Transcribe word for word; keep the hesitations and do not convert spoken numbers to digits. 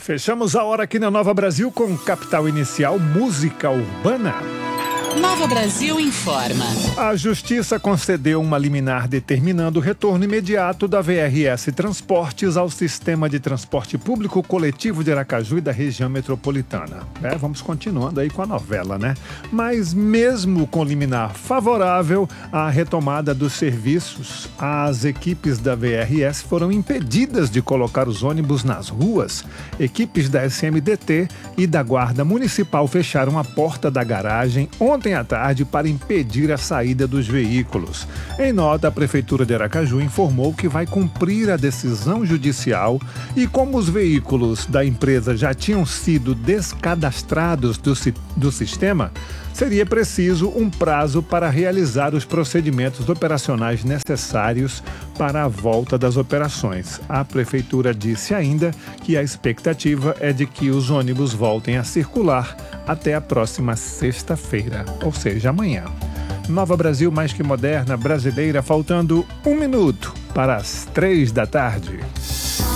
Fechamos a hora aqui na Nova Brasil com Capital Inicial Música Urbana. Nova Brasil informa. A Justiça concedeu uma liminar determinando o retorno imediato da V R S Transportes ao sistema de transporte público coletivo de Aracaju e da região metropolitana. É, vamos continuando aí com a novela, né? Mas mesmo com liminar favorável à retomada dos serviços, as equipes da V R S foram impedidas de colocar os ônibus nas ruas. Equipes da S M D T e da Guarda Municipal fecharam a porta da garagem ontem Ontem à tarde para impedir a saída dos veículos. Em nota, a Prefeitura de Aracaju informou que vai cumprir a decisão judicial e como os veículos da empresa já tinham sido descadastrados do, do sistema, seria preciso um prazo para realizar os procedimentos operacionais necessários para a volta das operações. A Prefeitura disse ainda que a expectativa é de que os ônibus voltem a circular até a próxima sexta-feira, ou seja, amanhã. Nova Brasil mais que moderna, brasileira, faltando um minuto para as três da tarde.